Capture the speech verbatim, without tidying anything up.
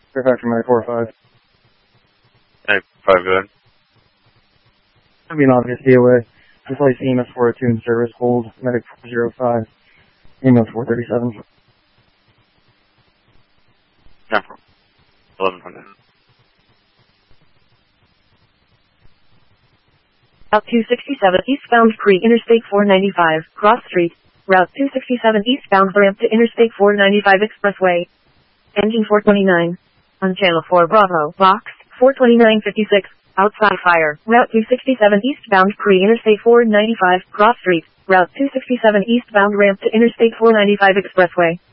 Fairfax Medic four five. Medic five, go ahead. That'd be an obvious D O A. Just like E M S four oh two in service, hold, Medic four zero five, ambulance four thirty-seven. ten four. eleven hundred. Route two sixty-seven eastbound pre-Interstate four ninety-five, cross street. Route two sixty-seven eastbound ramp to Interstate four ninety-five Expressway. Engine four twenty-nine. On Channel four Bravo, box four twenty-nine fifty-six, outside fire. Route two sixty-seven eastbound pre-Interstate four ninety-five, cross street. Route two sixty-seven eastbound ramp to Interstate four ninety-five Expressway.